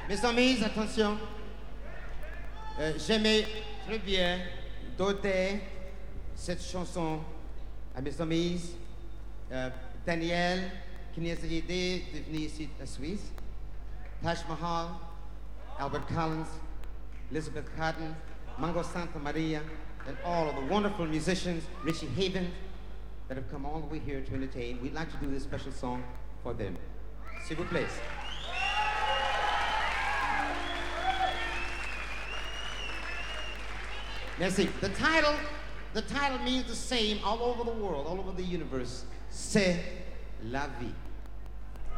Mes amis, attention. J'aimais très bien doter cette chanson à mes amis. Daniel, qui nous a aidé de venir ici à Suisse. Taj Mahal, Albert Collins, Elizabeth Cotton, Mango Santa Maria, and all of the wonderful musicians, Richie Haven, that have come all the way here to entertain. We'd like to do this special song for them. S'il vous plaît. Merci. The title means the same all over the world, all over the universe. C'est la vie.